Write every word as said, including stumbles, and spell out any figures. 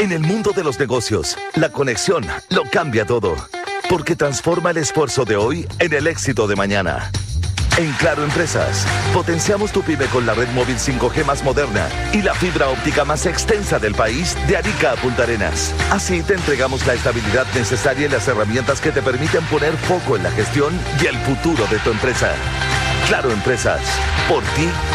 En el mundo de los negocios, la conexión lo cambia todo, porque transforma el esfuerzo de hoy en el éxito de mañana. En Claro Empresas, potenciamos tu pyme con la red móvil cinco G más moderna y la fibra óptica más extensa del país, de Arica a Punta Arenas. Así te entregamos la estabilidad necesaria y las herramientas que te permiten poner foco en la gestión y el futuro de tu empresa. Claro Empresas, por ti